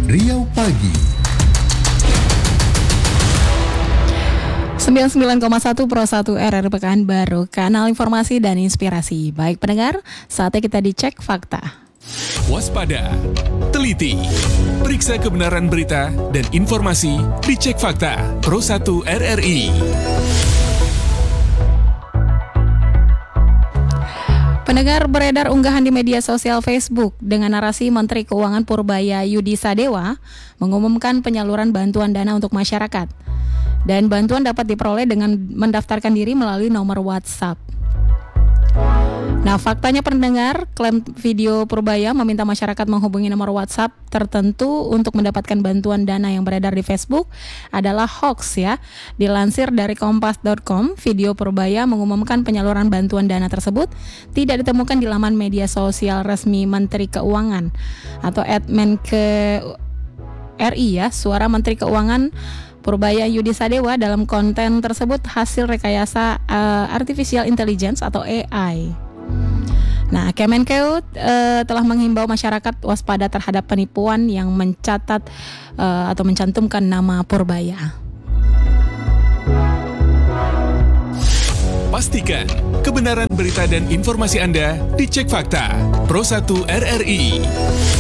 Riau Pagi. 99,1 Pro 1 RRI Pekanbaru, kanal informasi dan inspirasi. Baik pendengar, saatnya kita dicek fakta. Waspada, teliti, periksa kebenaran berita dan informasi, dicek fakta Pro 1 RRI. Pendengar, beredar unggahan di media sosial Facebook dengan narasi Menteri Keuangan Purbaya Yudi Sadewa mengumumkan penyaluran bantuan dana untuk masyarakat. Dan bantuan dapat diperoleh dengan mendaftarkan diri melalui nomor WhatsApp. Nah, faktanya pendengar, klaim video Purbaya meminta masyarakat menghubungi nomor WhatsApp tertentu untuk mendapatkan bantuan dana yang beredar di Facebook adalah hoax ya. Dilansir dari kompas.com, video Purbaya mengumumkan penyaluran bantuan dana tersebut tidak ditemukan di laman media sosial resmi Menteri Keuangan atau @menke RI ya. Suara Menteri Keuangan Purbaya Yudi Sadewa dalam konten tersebut hasil rekayasa artificial intelligence atau AI. Nah, Kemenkeu telah menghimbau masyarakat waspada terhadap penipuan yang mencatat atau mencantumkan nama Purbaya. Pastikan kebenaran berita dan informasi Anda dicek fakta Pro 1 RRI.